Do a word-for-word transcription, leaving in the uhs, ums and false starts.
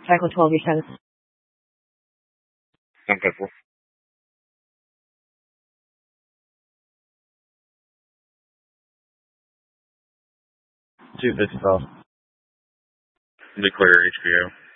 Cycle twelve, your status. I'm good for. two fifty-five. Be clear H P O.